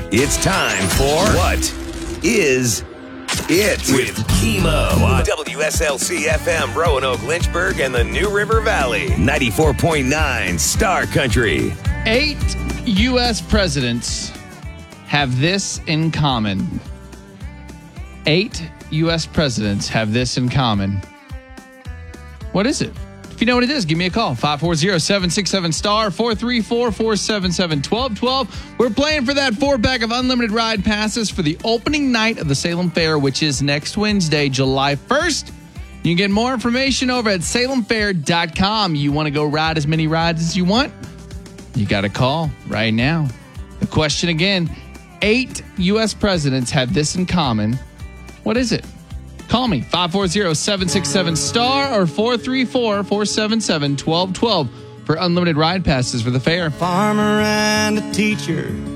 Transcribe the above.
It's time for What Is It? With Chemo on WSLC-FM, Roanoke, Lynchburg, and the New River Valley. 94.9 Star Country. 8 U.S. presidents have this in common. 8 U.S. presidents have this in common. What is it? If you know what it is, give me a call. 540-767-STAR, 434-477-1212. We're playing for that 4-pack of unlimited ride passes for the opening night of the Salem Fair, which is next Wednesday, July 1st. You can get more information over at salemfair.com. You want to go ride as many rides as you want? You got to call right now. The question again, 8 U.S. presidents have this in common. What is it? Call me, 540-767-STAR or 434-477-1212 for unlimited ride passes for the fair. Farmer and a teacher